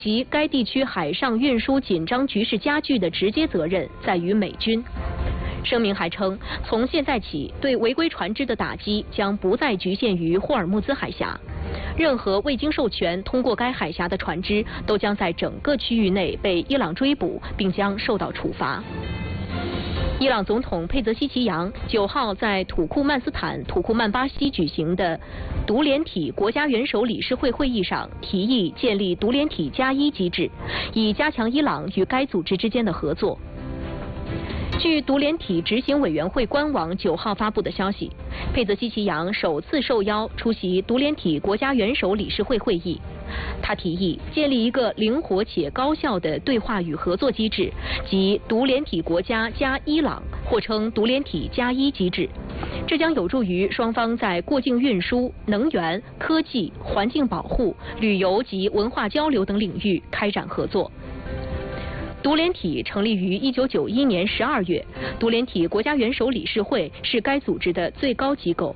及该地区海上运输紧张局势加剧的直接责任在于美军。声明还称，从现在起，对违规船只的打击将不再局限于霍尔木兹海峡，任何未经授权通过该海峡的船只都将在整个区域内被伊朗追捕，并将受到处罚。伊朗总统佩泽希奇扬9号在土库曼斯坦土库曼巴西举行的独联体国家元首理事会会议上，提议建立独联体+1机制，以加强伊朗与该组织之间的合作。据独联体执行委员会官网9号发布的消息，佩泽希奇扬首次受邀出席独联体国家元首理事会会议。他提议建立一个灵活且高效的对话与合作机制，即独联体国家加伊朗，或称独联体+1机制。这将有助于双方在过境运输、能源、科技、环境保护、旅游及文化交流等领域开展合作。独联体成立于1991年12月，独联体国家元首理事会是该组织的最高机构。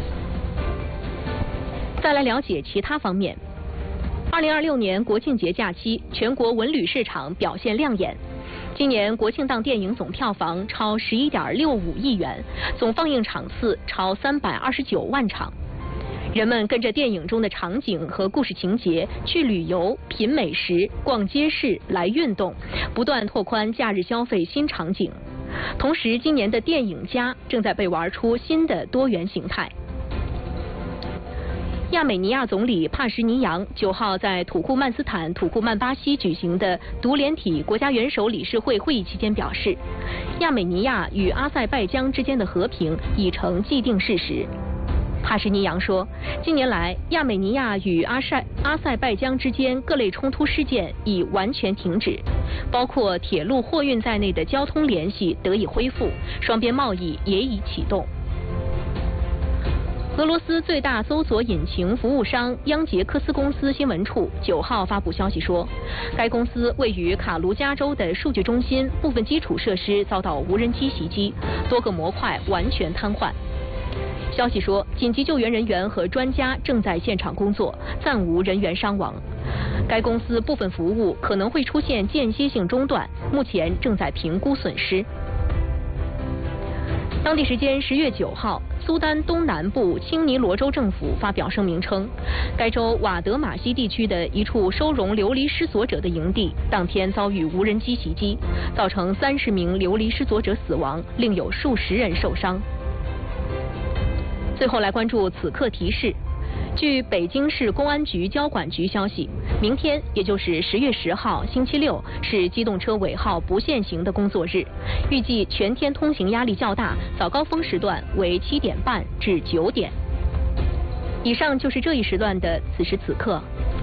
再来了解其他方面。2026年国庆节假期，全国文旅市场表现亮眼。今年国庆档电影总票房超11.65亿元，总放映场次超329万场。人们跟着电影中的场景和故事情节去旅游、品美食、逛街市、来运动，不断拓宽假日消费新场景。同时，今年的电影家正在被玩出新的多元形态。亚美尼亚总理帕什尼扬9号在土库曼斯坦土库曼巴西举行的独联体国家元首理事会会议期间表示，亚美尼亚与阿塞拜疆之间的和平已成既定事实。帕什尼扬说，近年来亚美尼亚与阿塞拜疆之间各类冲突事件已完全停止，包括铁路货运在内的交通联系得以恢复，双边贸易也已启动。俄罗斯最大搜索引擎服务商央捷克斯公司新闻处9号发布消息说，该公司位于卡卢加州的数据中心部分基础设施遭到无人机袭击，多个模块完全瘫痪。消息说，紧急救援人员和专家正在现场工作，暂无人员伤亡。该公司部分服务可能会出现间歇性中断，目前正在评估损失。当地时间10月9号，苏丹东南部青尼罗州政府发表声明称，该州瓦德马西地区的一处收容流离失所者的营地当天遭遇无人机袭击，造成30名流离失所者死亡，另有数十人受伤。最后来关注此刻提示。据北京市公安局交管局消息，明天也就是10月10号星期六是机动车尾号不限行的工作日，预计全天通行压力较大，早高峰时段为7点半至9点。以上就是这一时段的此时此刻。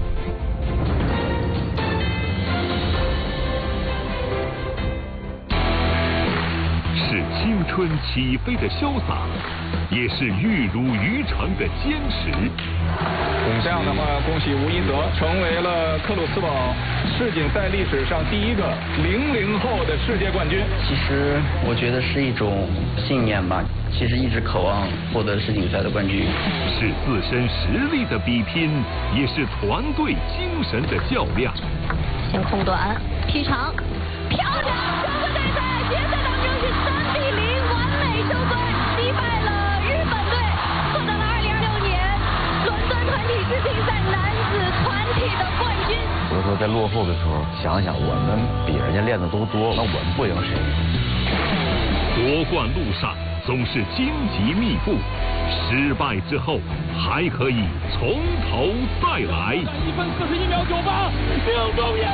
是青春起飞的潇洒，也是玉如渔场的坚持。 这样的话，恭喜吴一泽成为了克鲁斯堡世锦赛历史上第一个00后的世界冠军。 其实我觉得是一种信念吧，其实一直渴望获得世锦赛的冠军。 是自身实力的比拼，也是团队精神的较量。 先空短劈长，漂亮！整个对赛决赛当中是3比0完美收官，击败了日本队，获得了2026年伦敦团体世锦赛男子团体的冠军。 有的时候在落后的时候，想想我们比人家练的都多，那我们不赢谁？ 夺冠路上总是荆棘密布，失败之后还可以从头再来。 1分41秒98，命中也。